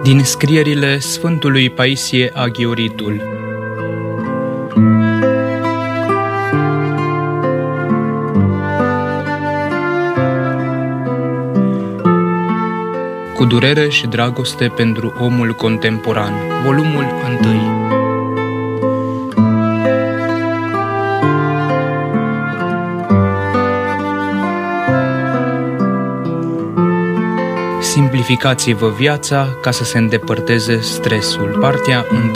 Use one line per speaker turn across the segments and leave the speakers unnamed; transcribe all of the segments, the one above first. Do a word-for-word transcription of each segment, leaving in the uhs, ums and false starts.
Din scrierile Sfântului Paisie Aghioritul. Cu durere și dragoste pentru omul contemporan. Volumul unu. Simplificați-vă viața ca să se îndepărteze stresul. Partea unu.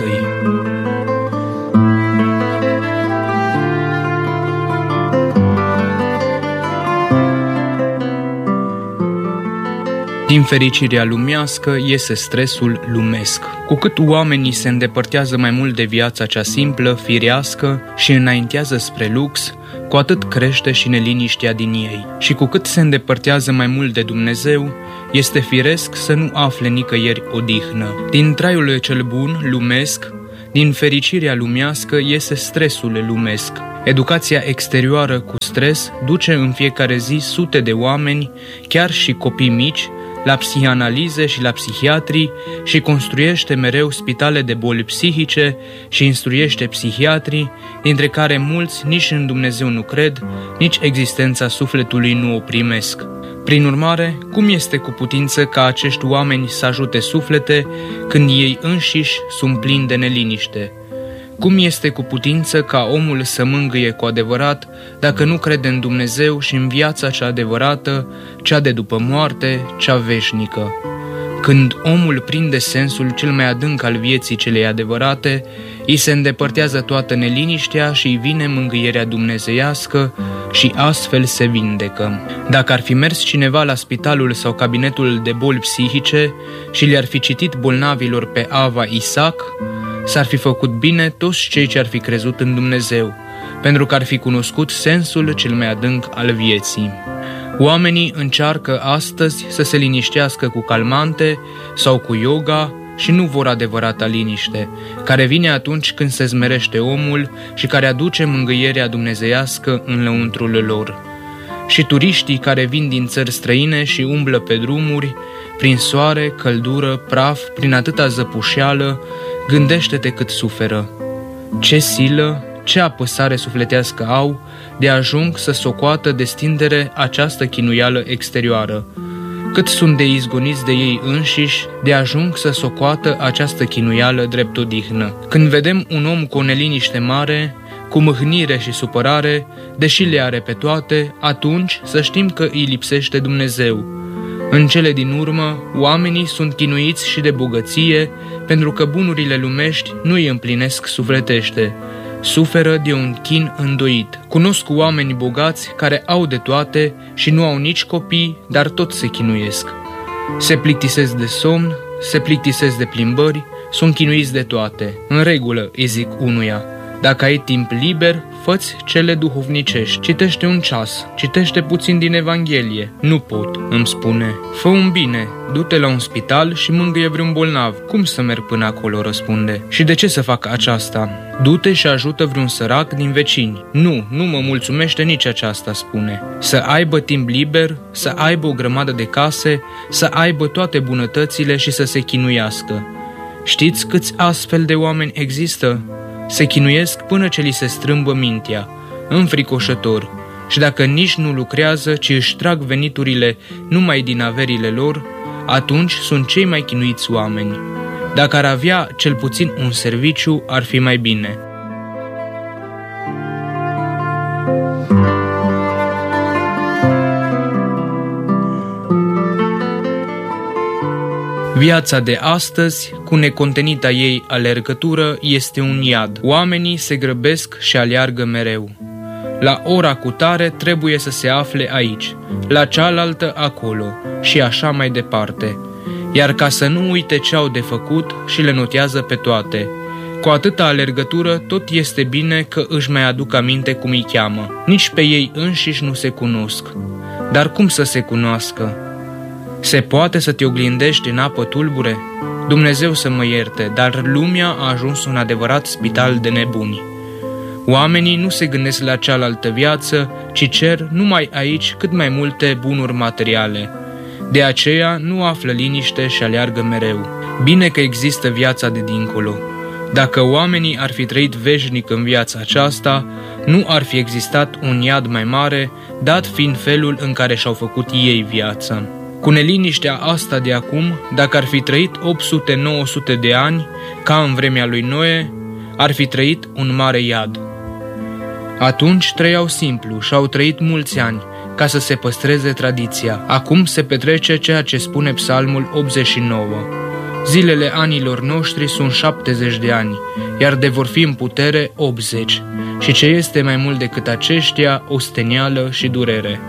Din fericirea lumească iese stresul lumesc. Cu cât oamenii se îndepărtează mai mult de viața cea simplă, firească și înaintează spre lux, cu atât crește și neliniștea din ei. Și cu cât se îndepărtează mai mult de Dumnezeu, este firesc să nu afle nicăieri odihnă. Din traiul cel bun, lumesc, din fericirea lumească iese stresul lumesc. Educația exterioară cu stres duce în fiecare zi sute de oameni, chiar și copii mici, la psihanalize și la psihiatrii și construiește mereu spitale de boli psihice și instruiește psihiatrii, dintre care mulți nici în Dumnezeu nu cred, nici existența sufletului nu o primesc. Prin urmare, cum este cu putință ca acești oameni să ajute suflete când ei înșiși sunt plini de neliniște? Cum este cu putință ca omul să mângâie cu adevărat dacă nu crede în Dumnezeu și în viața cea adevărată, cea de după moarte, cea veșnică? Când omul prinde sensul cel mai adânc al vieții celei adevărate, îi se îndepărtează toată neliniștea și îi vine mângâierea dumnezeiască și astfel se vindecă. Dacă ar fi mers cineva la spitalul sau cabinetul de boli psihice și le-ar fi citit bolnavilor pe Ava Isaac, s-ar fi făcut bine toți cei ce ar fi crezut în Dumnezeu, pentru că ar fi cunoscut sensul cel mai adânc al vieții. Oamenii încearcă astăzi să se liniștească cu calmante sau cu yoga și nu vor adevărata liniște, care vine atunci când se zmerește omul și care aduce mângâierea dumnezeiască în lăuntrul lor. Și turiștii care vin din țări străine și umblă pe drumuri, prin soare, căldură, praf, prin atâta zăpușeală, gândește-te cât suferă. Ce silă, ce apăsare sufletească au de ajung să socoată de stindere această chinuială exterioară. Cât sunt de izgoniți de ei înșiși, de ajung să socoată această chinuială drept odihnă. Când vedem un om cu o neliniște mare, cu mâhnire și supărare, deși le are pe toate, atunci să știm că îi lipsește Dumnezeu. În cele din urmă, oamenii sunt chinuiți și de bogăție, pentru că bunurile lumești nu îi împlinesc sufletește. Suferă de un chin îndoit. Cunosc oameni bogați care au de toate și nu au nici copii, dar tot se chinuiesc. Se plictisesc de somn, se plictisesc de plimbări, sunt chinuiți de toate. În regulă, îi zic unuia, dacă ai timp liber, fă-ți cele duhovnicești. Citește un ceas, citește puțin din Evanghelie. Nu pot, îmi spune. Fă un bine, du-te la un spital și mângâie vreun bolnav. Cum să merg până acolo, răspunde. Și de ce să fac aceasta? Du-te și ajută vreun sărac din vecini. Nu, nu mă mulțumește nici aceasta, spune. Să aibă timp liber, să aibă o grămadă de case, să aibă toate bunătățile și să se chinuiască. Știți câți astfel de oameni există? Se chinuiesc până ce li se strâmbă mintea, înfricoșător, și dacă nici nu lucrează, ci își trag veniturile numai din averile lor, atunci sunt cei mai chinuiți oameni. Dacă ar avea cel puțin un serviciu, ar fi mai bine. Viața de astăzi, cu necontenita ei alergătură, este un iad. Oamenii se grăbesc și aleargă mereu. La ora cutare trebuie să se afle aici, la cealaltă acolo și așa mai departe. Iar ca să nu uite ce au de făcut și le notează pe toate. Cu atâta alergătură, tot este bine că își mai aduc aminte cum îi cheamă. Nici pe ei înșiși nu se cunosc. Dar cum să se cunoască? Se poate să te oglindești în apă tulbure? Dumnezeu să mă ierte, dar lumea a ajuns un adevărat spital de nebuni. Oamenii nu se gândesc la cealaltă viață, ci cer numai aici cât mai multe bunuri materiale. De aceea nu află liniște și aleargă mereu. Bine că există viața de dincolo. Dacă oamenii ar fi trăit veșnic în viața aceasta, nu ar fi existat un iad mai mare, dat fiind felul în care și-au făcut ei viața. Cu neliniștea asta de acum, dacă ar fi trăit opt sute nouă sute de ani, ca în vremea lui Noe, ar fi trăit un mare iad. Atunci trăiau simplu și au trăit mulți ani, ca să se păstreze tradiția. Acum se petrece ceea ce spune Psalmul optzeci și nouă. Zilele anilor noștri sunt șaptezeci de ani, iar de vor fi în putere optzeci, și ce este mai mult decât aceștia, ostenială și durere.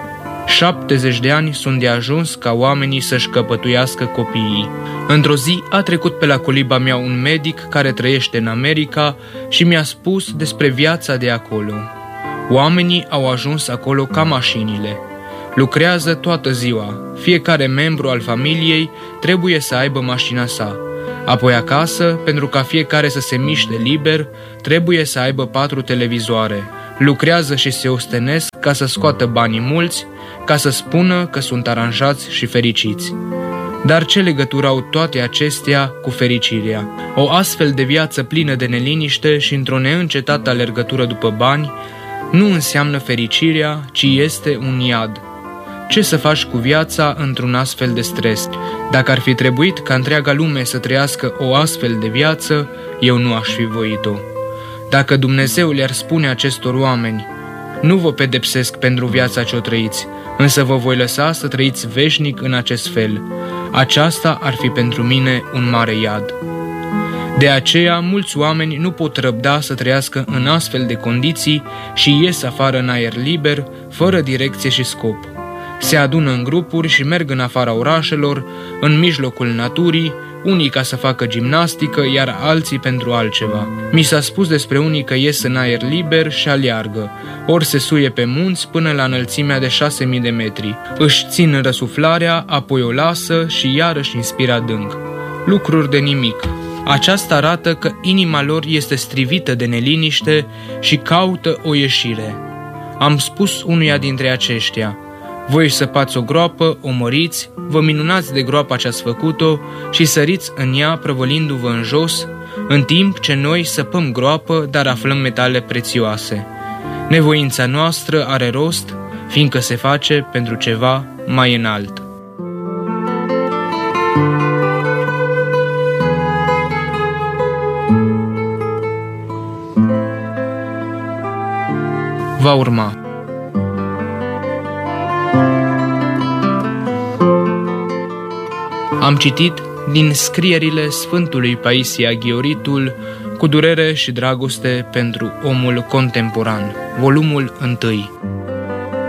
șaptezeci de ani sunt de ajuns ca oamenii să-și căpătuiască copiii. Într-o zi a trecut pe la coliba mea un medic care trăiește în America și mi-a spus despre viața de acolo. Oamenii au ajuns acolo ca mașinile. Lucrează toată ziua. Fiecare membru al familiei trebuie să aibă mașina sa. Apoi acasă, pentru ca fiecare să se miște liber, trebuie să aibă patru televizoare. Lucrează și se ostenesc ca să scoată banii mulți, ca să spună că sunt aranjați și fericiți. Dar ce legătură au toate acestea cu fericirea? O astfel de viață plină de neliniște și într-o neîncetată alergătură după bani nu înseamnă fericirea, ci este un iad. Ce să faci cu viața într-un astfel de stres? Dacă ar fi trebuit ca întreaga lume să trăiască o astfel de viață, eu nu aș fi voit-o. Dacă Dumnezeu le-ar spune acestor oameni, nu vă pedepsesc pentru viața ce o trăiți, însă vă voi lăsa să trăiți veșnic în acest fel, aceasta ar fi pentru mine un mare iad. De aceea, mulți oameni nu pot răbda să trăiască în astfel de condiții și ies afară în aer liber, fără direcție și scop. Se adună în grupuri și merg în afara orașelor, în mijlocul naturii, unii ca să facă gimnastică, iar alții pentru altceva. Mi s-a spus despre unii că ies în aer liber și aleargă, ori se suie pe munți până la înălțimea de șase mii de metri. Își țin răsuflarea, apoi o lasă și iarăși inspiră adânc. Lucruri de nimic. Aceasta arată că inima lor este strivită de neliniște și caută o ieșire. Am spus unuia dintre aceștia: voi săpați o groapă, o măriți, vă minunați de groapa ce-ați făcut-o și săriți în ea prăvălindu-vă în jos, în timp ce noi săpăm groapă, dar aflăm metale prețioase. Nevoința noastră are rost, fiindcă se face pentru ceva mai înalt. Va urma. Am citit din scrierile Sfântului Paisie Aghioritul, Cu durere și dragoste pentru omul contemporan, volumul unu.